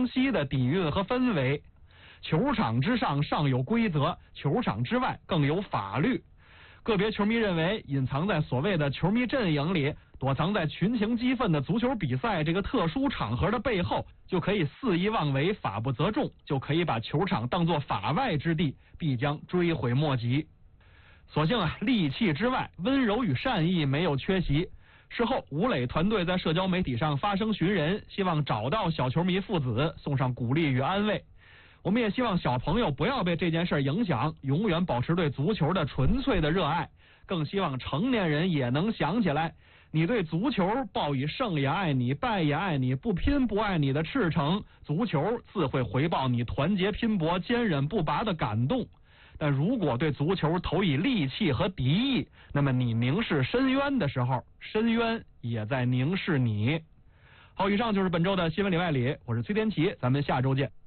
清晰的底蕴和氛围。球场之上尚有规则，球场之外更有法律。个别球迷认为，隐藏在所谓的球迷阵营里，躲藏在群情激愤的足球比赛这个特殊场合的背后，就可以肆意妄为，法不责众，就可以把球场当作法外之地，必将追悔莫及。所幸戾气之外，温柔与善意没有缺席。事后，吴磊团队在社交媒体上发声寻人，希望找到小球迷父子，送上鼓励与安慰。我们也希望小朋友不要被这件事影响，永远保持对足球的纯粹的热爱。更希望成年人也能想起来，你对足球抱以胜也爱你，败也爱你，不拼不爱你的赤诚，足球自会回报你团结拼搏、坚韧不拔的感动。但如果对足球投以戾气和敌意，那么你凝视深渊的时候，深渊也在凝视你。好，以上就是本周的新闻里外里，我是崔天琪，咱们下周见。